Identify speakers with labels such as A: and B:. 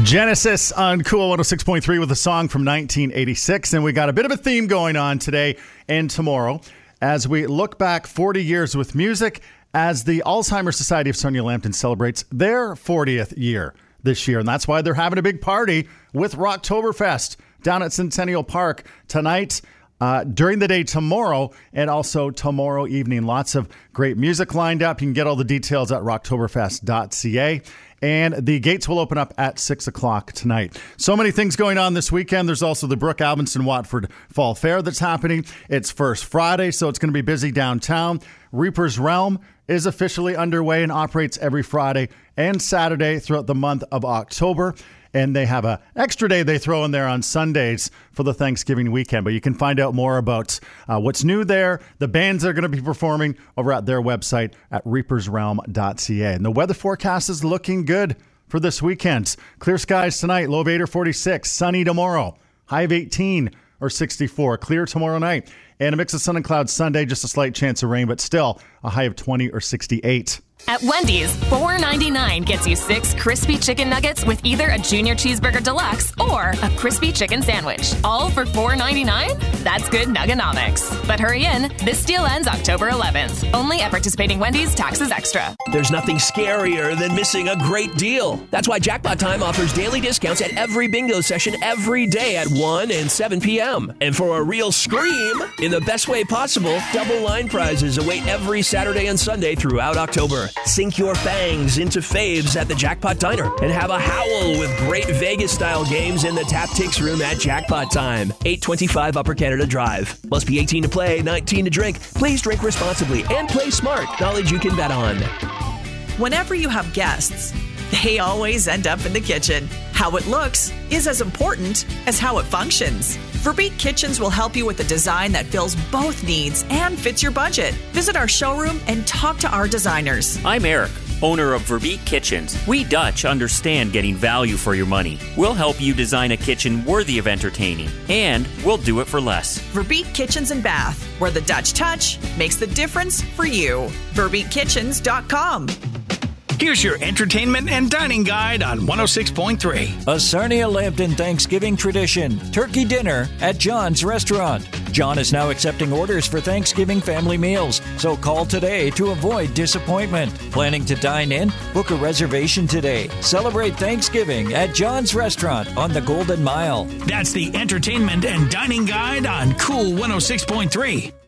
A: Genesis on Cool 106.3 with a song from 1986. And we got a bit of a theme going on today and tomorrow as we look back 40 years with music as the Alzheimer's Society of Sonia Lambton celebrates their 40th year this year. And that's why they're having a big party with Rocktoberfest down at Centennial Park tonight, during the day tomorrow, and also tomorrow evening. Lots of great music lined up. You can get all the details at rocktoberfest.ca. And the gates will open up at 6 o'clock tonight. So many things going on this weekend. There's also the Brooke Alvinson Watford Fall Fair that's happening. It's First Friday, so it's going to be busy downtown. Reaper's Realm is officially underway and operates every Friday and Saturday throughout the month of October. And they have an extra day they throw in there on Sundays for the Thanksgiving weekend. But you can find out more about what's new there, the bands that are going to be performing over at their website at reapersrealm.ca. And the weather forecast is looking good for this weekend. Clear skies tonight, low of 8 or 46. Sunny tomorrow, high of 18 or 64. Clear tomorrow night. And a mix of sun and clouds Sunday, just a slight chance of rain, but still a high of 20 or 68.
B: At Wendy's, $4.99 gets you 6 crispy chicken nuggets with either a Junior Cheeseburger Deluxe or a crispy chicken sandwich. All for $4.99? That's good nuggonomics. But hurry in. This deal ends October 11th. Only at participating Wendy's, taxes extra.
C: There's nothing scarier than missing a great deal. That's why Jackpot Time offers daily discounts at every bingo session every day at 1 and 7 p.m. And for a real scream, in the best way possible, double line prizes await every Saturday and Sunday throughout October. Sink your fangs into faves at the Jackpot Diner and have a howl with great Vegas-style games in the Tap Tix room at Jackpot Time, 825 Upper Canada Drive. Must be 18 to play, 19 to drink. Please drink responsibly and play smart. Knowledge you can bet on.
D: Whenever you have guests, they always end up in the kitchen. How it looks is as important as how it functions. Verbeek Kitchens will help you with a design that fills both needs and fits your budget. Visit our showroom and talk to our designers.
E: I'm Eric, owner of Verbeek Kitchens. We Dutch understand getting value for your money. We'll help you design a kitchen worthy of entertaining, and we'll do it for less.
D: Verbeek Kitchens and Bath, where the Dutch touch makes the difference for you. VerbeekKitchens.com.
F: Here's your entertainment and dining guide on 106.3.
G: A Sarnia Lambton Thanksgiving tradition, turkey dinner at John's Restaurant. John is now accepting orders for Thanksgiving family meals, so call today to avoid disappointment. Planning to dine in? Book a reservation today. Celebrate Thanksgiving at John's Restaurant on the Golden Mile.
F: That's the entertainment and dining guide on Cool 106.3.